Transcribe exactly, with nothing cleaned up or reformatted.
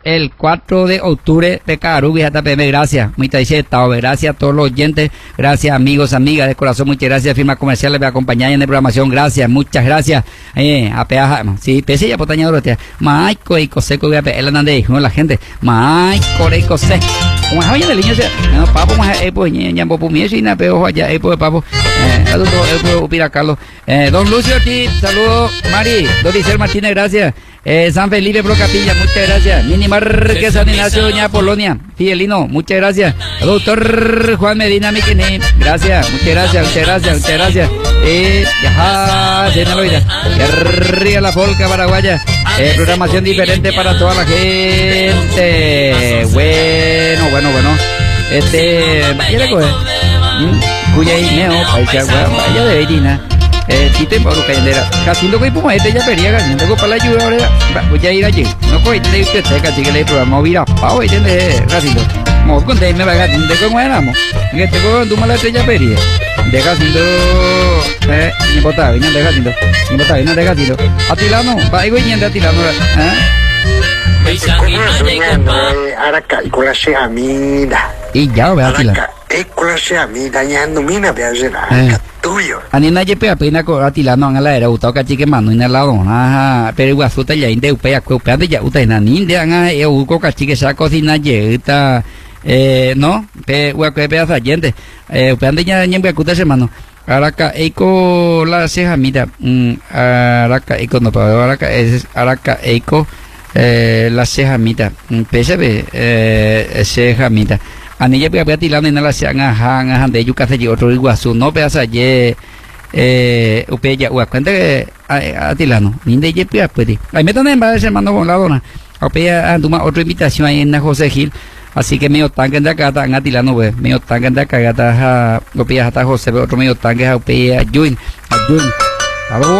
el cuatro de octubre de Carubi, J P M, gracias, muchas estado, gracias a todos los oyentes, gracias amigos, amigas de corazón, muchas gracias, firmas comerciales, me acompañan en la programación, gracias, muchas gracias, eh, a peaja, sí, pese ya potaña dorotea, maico y coseco, voy a pegar la de la gente, maico y cose, como es allá del niño, no, papo, más, eh, pues, ya, papo, mío, si na, peo, allá, eh, pues, papo, eh, adulto, eh, pues, upira Carlos, eh, don Lucio Ortiz, saludos, Mari, don Isel Martínez, gracias. Eh, San Felipe Procapilla, muchas gracias. Mini Marqués San Ignacio, Doña Polonia, Fidelino, muchas gracias. Doctor Juan Medina Miquini, gracias, muchas gracias, muchas gracias, muchas gracias. Eh, ya, de Naloida, arriba la polca paraguaya. Eh, programación diferente para toda la gente. Bueno, bueno, bueno. Este, vaya le coge. Cuya y neo, paisa, vaya de Irina. Eh, si te paro cayendera, Jacinto que como este ya pería Jacinto que para la lluvia ahora voy a ir allí, no coge te usted te cachi que le programa vira pavo y tiene Jacinto, mo con te me va Jacinto como éramos, en este con tú mala te ya pería, de Jacinto, eh, ni botar, viene de Jacinto, ni botar, viene de Jacinto, Atilano, va y viene de Atilano, eh. Araca y con la seamida. Y ya ve Atilano. E con la seamida dañando mina de hacer tuyo. Anina jepe apena ko Atilano ang ala era utao ka chike manu ina la dona pero igual suta ya inde upea ko upea de ya uta ina ninde anga e uko ka chike sa cocina yeta eh no pe ua ko pe asa gente eh upea de ya nyembe kuta semano Araca eco la ceja mira Araca eco no pa Araca es Araca eco eh la ceja mira pese eh ceja mira anilla pe Atilano ina la ceja hanga hande yu ka se otro iguasu no pe asa ye eh upeya ua cuenta que Atilano ninde ye pe puede ahí me están en base hermano con la dona upeya anduma otra invitación ahí en José Gil así que medio tanque de acá tan Atilano pues medio tanque de acá gata upeya hasta José otro medio tanque upeya Juin Juin